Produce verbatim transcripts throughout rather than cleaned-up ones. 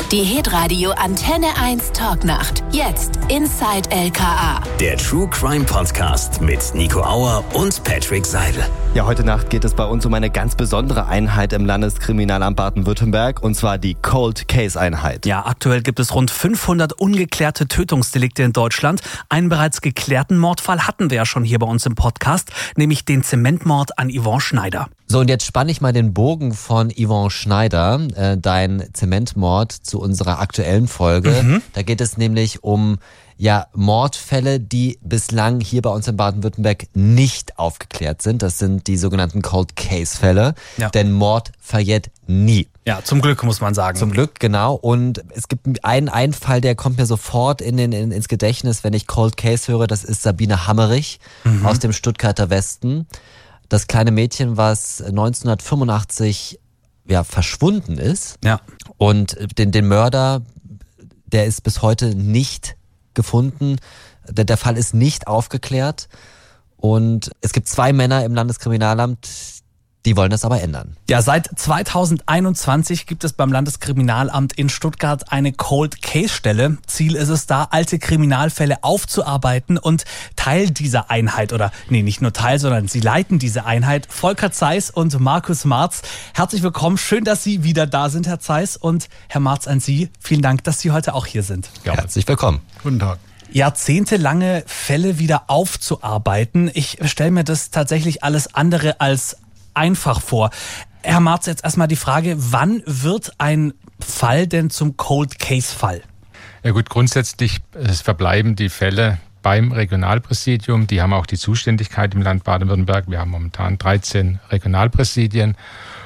Die Hitradio Antenne eins Talknacht. Jetzt Inside L K A. Der True Crime Podcast mit Nico Auer und Patrick Seidel. Ja, heute Nacht geht es bei uns um eine ganz besondere Einheit im Landeskriminalamt Baden-Württemberg, und zwar die Cold Case Einheit. Ja, aktuell gibt es rund fünfhundert ungeklärte Tötungsdelikte in Deutschland. Einen bereits geklärten Mordfall hatten wir ja schon hier bei uns im Podcast, nämlich den Zementmord an Yvonne Schneider. So, und jetzt spanne ich mal den Bogen von Yvonne Schneider, äh, dein Zementmord, zu unserer aktuellen Folge. Mhm. Da geht es nämlich um ja Mordfälle, die bislang hier bei uns in Baden-Württemberg nicht aufgeklärt sind. Das sind die sogenannten Cold Case Fälle, ja. Denn Mord verjährt nie. Ja, zum Glück muss man sagen. Zum Glück, genau. Und es gibt einen, einen Fall, der kommt mir sofort in den, in, ins Gedächtnis, wenn ich Cold Case höre. Das ist Sabine Hammerich mhm. aus dem Stuttgarter Westen. Das kleine Mädchen, was neunzehnhundertfünfundachtzig ja, verschwunden ist. Ja. Und den, den Mörder, der ist bis heute nicht gefunden. Der, der Fall ist nicht aufgeklärt. Und es gibt zwei Männer im Landeskriminalamt, die wollen das aber ändern. Ja, seit zweitausendeinundzwanzig gibt es beim Landeskriminalamt in Stuttgart eine Cold Case Stelle. Ziel ist es da, alte Kriminalfälle aufzuarbeiten, und Teil dieser Einheit, oder nee, nicht nur Teil, sondern sie leiten diese Einheit, Volker Zeiss und Markus Marz. Herzlich willkommen, schön, dass Sie wieder da sind, Herr Zeiss, und Herr Marz an Sie. Vielen Dank, dass Sie heute auch hier sind. Ja, herzlich willkommen. Guten Tag. Jahrzehntelange Fälle wieder aufzuarbeiten. Ich stelle mir das tatsächlich alles andere als einfach vor. Herr Marz, jetzt erstmal die Frage, wann wird ein Fall denn zum Cold Case Fall? Ja gut, grundsätzlich es verbleiben die Fälle beim Regionalpräsidium. Die haben auch die Zuständigkeit im Land Baden-Württemberg. Wir haben momentan dreizehn Regionalpräsidien,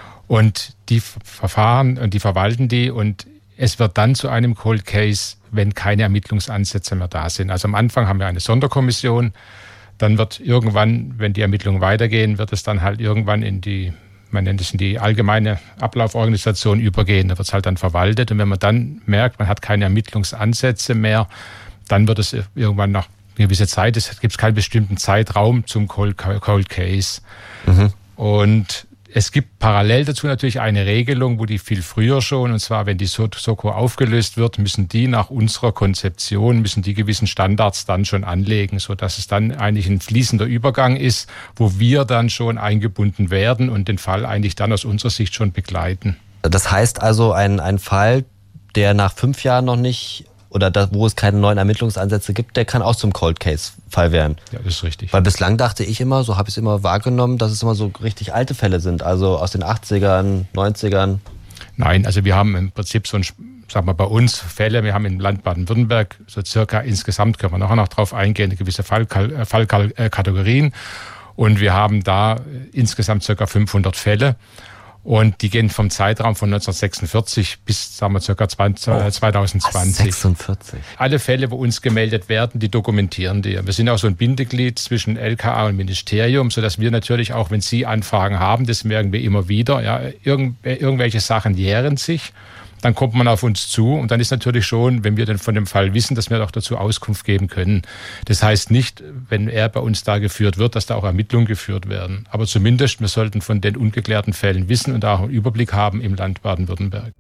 und die verfahren und die verwalten die, und es wird dann zu einem Cold Case, wenn keine Ermittlungsansätze mehr da sind. Also am Anfang haben wir eine Sonderkommission. Dann wird irgendwann, wenn die Ermittlungen weitergehen, wird es dann halt irgendwann in die, man nennt es in die allgemeine Ablauforganisation übergehen. Da wird es halt dann verwaltet. Und wenn man dann merkt, man hat keine Ermittlungsansätze mehr, dann wird es irgendwann nach einer gewissen Zeit, es gibt keinen bestimmten Zeitraum zum Cold, Cold Case. Mhm. Und es gibt parallel dazu natürlich eine Regelung, wo die viel früher schon, und zwar wenn die Soko aufgelöst wird, müssen die nach unserer Konzeption, müssen die gewissen Standards dann schon anlegen, sodass es dann eigentlich ein fließender Übergang ist, wo wir dann schon eingebunden werden und den Fall eigentlich dann aus unserer Sicht schon begleiten. Das heißt also, ein, ein Fall, der nach fünf Jahren noch nicht, oder da, wo es keine neuen Ermittlungsansätze gibt, der kann auch zum Cold Case Fall werden. Ja, das ist richtig. Weil bislang dachte ich immer, so habe ich es immer wahrgenommen, dass es immer so richtig alte Fälle sind, also aus den achtzigern, neunzigern. Nein, also wir haben im Prinzip so ein, sagen wir bei uns Fälle, wir haben im Land Baden-Württemberg so circa insgesamt, können wir nachher noch drauf eingehen, eine gewisse Fallkategorien. Fallkategorien. Und wir haben da insgesamt circa fünfhundert Fälle. Und die gehen vom Zeitraum von neunzehnhundertsechsundvierzig bis, sagen wir, ca. zweitausendzwanzig. sechsundvierzig. Alle Fälle, wo uns gemeldet werden, die dokumentieren die. Wir sind auch so ein Bindeglied zwischen L K A und Ministerium, sodass wir natürlich auch, wenn Sie Anfragen haben, das merken wir immer wieder, ja, irgendw- irgendwelche Sachen jähren sich. Dann kommt man auf uns zu, und dann ist natürlich schon, wenn wir dann von dem Fall wissen, dass wir auch dazu Auskunft geben können. Das heißt nicht, wenn er bei uns da geführt wird, dass da auch Ermittlungen geführt werden. Aber zumindest, wir sollten von den ungeklärten Fällen wissen und auch einen Überblick haben im Land Baden-Württemberg.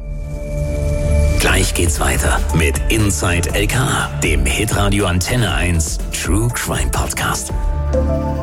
Gleich geht's weiter mit Inside L K A, dem Hitradio Antenne eins True Crime Podcast.